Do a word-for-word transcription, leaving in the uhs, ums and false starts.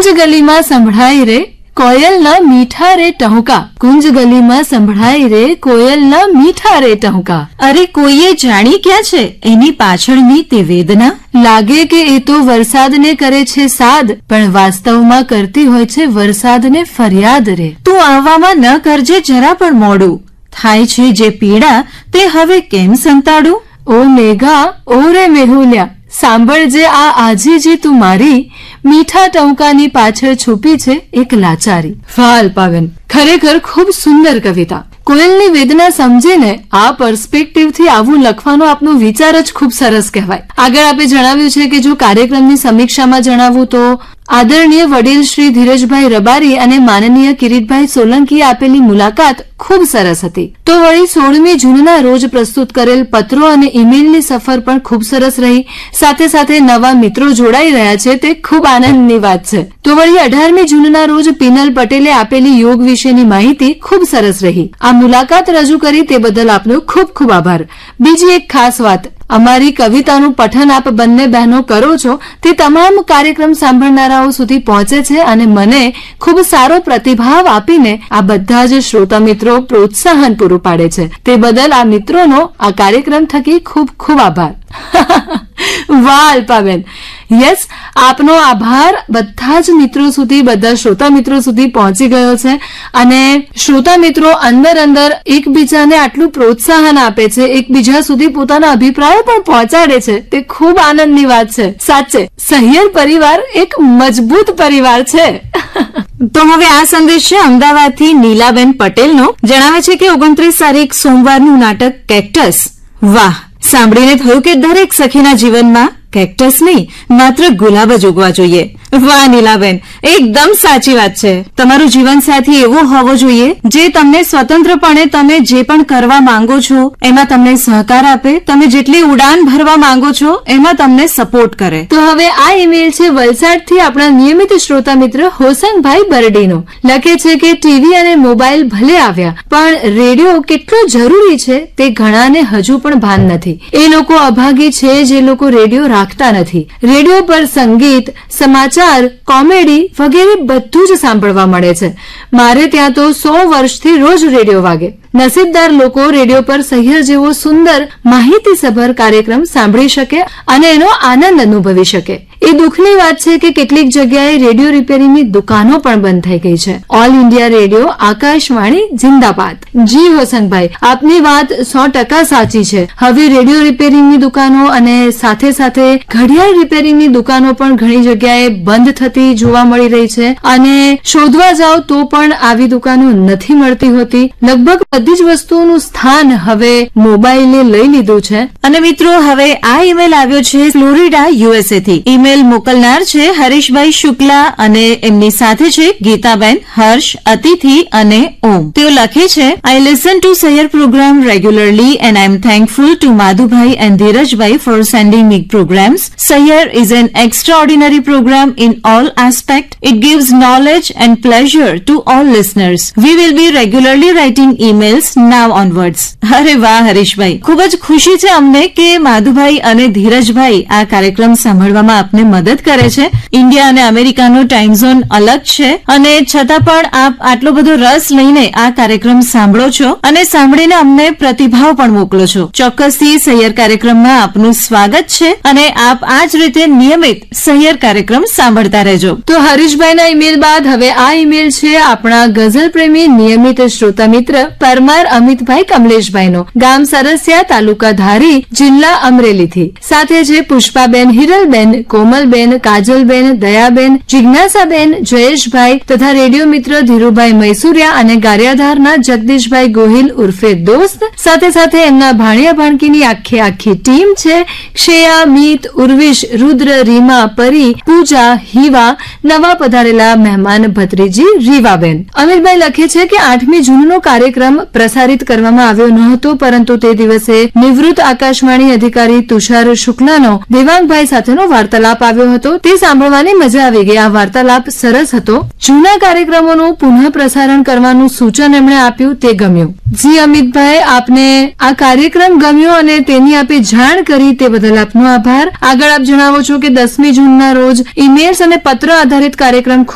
કુંજ ગલીમાં સંભળાય રે કોયલના મીઠા રે ટહુકા. કુંજ ગલીમાં સંભળાય રે કોયલના મીઠા રે ટહુકા. અરે કોઈએ જાણી ક્યાં છે એની પાછળની તે વેદના. લાગે કે એ તો વરસાદને કરે છે સાદ, પણ વાસ્તવમાં કરતી હોય છે વરસાદને ફરિયાદ રે. તું આવવામાં ન કરજે જરા પણ મોડું, થાય છે જે પીડા તે હવે કેમ સંતાડું. ઓ મેઘા ઓ રે મેહુલ્યા, સાંભળજે આ આજીજી તું મારી, મીઠા ટહુકાની પાછળ છુપી છે એક લાચારી. વાહ અલ્પાબેન, ખરેખર ખૂબ સુંદર કવિતા. કોયલની વેદના સમજીને આ પર્સ્પેક્ટિવથી આવું લખવાનો આપનો વિચાર જ ખૂબ સરસ કહેવાય. આગળ આપે જણાવ્યું છે કે જો કાર્યક્રમની સમીક્ષામાં જણાવું તો આદરણીય વડીલ શ્રી ધીરજભાઈ રબારી અને માનનીય કિરીટભાઈ સોલંકીએ આપેલી મુલાકાત ખૂબ સરસ હતી. તો વળી સોળમી જૂનના રોજ પ્રસ્તુત કરેલ પત્રો અને ઈમેલની સફર પણ ખૂબ સરસ રહી. સાથે સાથે નવા મિત્રો જોડાઈ રહ્યા છે તે ખૂબ આનંદની વાત છે. તો વળી અઢારમી જૂનના રોજ પીનલ પટેલે આપેલી યોગ વિશેની માહિતી ખૂબ સરસ રહી. આ મુલાકાત રજૂ કરી તે બદલ આપનો ખૂબ ખૂબ આભાર. બીજી એક ખાસ વાત, અમારી કવિતાનું પઠન આપ બંને બહેનો કરો છો તે તમામ કાર્યક્રમ સાંભળનારાઓ સુધી પહોંચે છે અને મને ખૂબ સારો પ્રતિભાવ આપીને આ બધા જ શ્રોતા મિત્રો પ્રોત્સાહન પૂરું પાડે છે. તે બદલ આ મિત્રોનો આ કાર્યક્રમ થકી ખૂબ ખૂબ આભાર. વાહ અલ્પાબેન, યસ, આપનો આભાર બધા જ મિત્રો સુધી, બધા શ્રોતા મિત્રો સુધી પહોંચી ગયો છે અને શ્રોતા મિત્રો અંદર અંદર એકબીજાને આટલું પ્રોત્સાહન આપે છે, એકબીજા સુધી પોતાના અભિપ્રાયો પણ પહોંચાડે છે, તે ખૂબ આનંદની વાત છે. સાચે સહિયર પરિવાર એક મજબૂત પરિવાર છે. તો હવે આ સંદેશ છે અમદાવાદથી નીલાબેન પટેલનો. જણાવે છે કે ઓગણત્રીસ તારીખ સોમવારનું નાટક કેક્ટસ. વાહ, સાંભળીને થયું કે દરેક સખીના જીવનમાં કેક્ટસ નહીં માત્ર ગુલાબ જ ઉગવા જોઈએ. વાહ નીલાબેન, એકદમ સાચી વાત છે. તમારું જીવનસાથી એવો હોવો જોઈએ જે તમને સ્વતંત્રપણે તમે જે પણ કરવા માંગો છો એમાં તમને સહકાર આપે, તમે જેટલી ઉડાન ભરવા માંગો છો એમાં તમને સપોર્ટ કરે. તો હવે આ ઈમેલ છે વલસાડથી આપણા નિયમિત શ્રોતા મિત્ર હોસનભાઈ બરડીનો. લખે છે કે ટીવી અને મોબાઈલ ભલે આવ્યા પણ રેડિયો કેટલો જરૂરી છે તે ઘણાને હજુ પણ ભાન નથી. એ લોકો અભાગી છે જે લોકો રેડિયો રાખતા નથી. રેડિયો પર સંગીત, સમાચાર, કોમેડી વગેરે બધું જ સાંભળવા મળે છે. મારે ત્યાં તો સો વર્ષથી રોજ રેડિયો વાગે. નસીબદાર લોકો રેડિયો પર સહિયર જેવો સુંદર માહિતીસભર કાર્યક્રમ સાંભળી શકે અને એનો આનંદ અનુભવી શકે. એ દુઃખની વાત છે કે કેટલીક જગ્યાએ રેડિયો રિપેરિંગની દુકાનો પણ બંધ થઈ ગઈ છે. ઓલ ઇન્ડિયા રેડિયો આકાશવાણી જિંદાબાદ. જી હોસનભાઈ, આપની વાત સો ટકા સાચી છે. હવે રેડિયો રિપેરિંગની દુકાનો અને સાથે સાથે ઘડિયાળ રિપેરિંગની દુકાનો પણ ઘણી જગ્યાએ બંધ થતી જોવા મળી રહી છે અને શોધવા જાઓ તો પણ આવી દુકાનો નથી મળતી હોતી. લગભગ બધી જ વસ્તુઓનું સ્થાન હવે મોબાઈલે લઈ લીધું છે. અને મિત્રો હવે આ ઈમેલ આવ્યો છે ફ્લોરિડા યુએસએ થી. ઈમેલ મોકલનાર છે હરીશભાઈ શુક્લા અને એમની સાથે છે ગીતાબેન, હર્ષ, અતિથિ અને ઓમ. તેઓ લખે છે આઈ listen to Sahiyar programme regularly and I M thankful two Madhubhai and Dhirajbhai four sending me programs. Sahir is an extraordinary program in all aspects. It gives knowledge and pleasure to all listeners. We will be regularly writing emails now onwards. અરે વાહ હરીશભાઈ, ખૂબ જ ખુશી છે અમને કે માધુભાઈ અને ધીરજભાઈ આ કાર્યક્રમ સાંભળવામાં આપને મદદ કરે છે. ઇન્ડિયા અને અમેરિકાનો ટાઈમ ઝોન અલગ છે અને છતાં પણ આપ આટલો બધો રસ લઈને આ કાર્યક્રમ સાંભળો છો અને સાંભળીને અમને પ્રતિભાવ પણ મોકલો છો. ચોક્કસથી સહિયર કાર્યક્રમમાં આપનું સ્વાગત છે અને આપ આ જ રીતે નિયમિત સહિયર કાર્યક્રમ સાંભળતા રહેજો. તો હરીશભાઈના ઈમેલ બાદ હવે આ ઈમેલ છે આપણા ગઝલ પ્રેમી નિયમિત શ્રોતા મિત્ર પરમાર અમિતભાઈ કમલેશભાઈનો. ગામ સરસિયા, તાલુકા ધારી, જિલ્લા અમરેલીથી. સાથે છે પુષ્પાબેન, હિરલબેન, કોમલબેન, કાજલબેન, દયાબેન, જિજ્ઞાસાબેન, જયેશભાઈ તથા રેડિયો મિત્ર ધીરુભાઈ મૈસુરિયા અને ગારિયાધારના જગદીશભાઈ ગોહિલ ઉર્ફે દોસ્ત. સાથે સાથે એમના ભાણિયા ભાણકીની આખી આખી ટીમ છે. ક્ષયા, મીત, ઉર્વિશ, રુદ્ર, રીમા, પરી, પૂજા, હિવા, નવા પધારેલા મહેમાન ભત્રીજી રીવાબેન. અમીરભાઈ લખે છે કે આઠમી જૂનનો કાર્યક્રમ પ્રસારિત કરવામાં આવ્યો ન હતો, પરંતુ તે દિવસે નિવૃત્ત આકાશવાણી અધિકારી તુષાર શુક્લાનો દેવાંગભાઈ સાથેનો વાર્તાલાપ આવ્યો હતો. તે સાંભળવાની મજા આવી ગઈ. આ વાર્તાલાપ સરસ હતો. જૂના કાર્યક્રમોનું પુનઃ પ્રસારણ કરવાનું સૂચન એમણે આપ્યું, તે ગમ્યું. જી અમિતભાઈ, આપને આ કાર્યક્રમ ગમ્યો અને તેની આપે જાણ કરી તે બદલ આપનો આભાર. આગળ આપ જણાવો છો કે દસમી જૂનના રોજ ઈમેલ્સ અને પત્ર આધારિત કાર્યક્રમ